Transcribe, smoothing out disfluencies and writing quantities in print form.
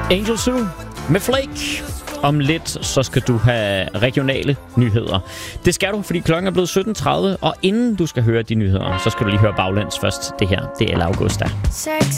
Angel Zoo med Flake. Om lidt, så skal du have regionale nyheder. Det skal du, fordi klokken er blevet 17:30, og inden du skal høre de nyheder, så skal du lige høre baglæns først. Det her, det er El Augusta. Sex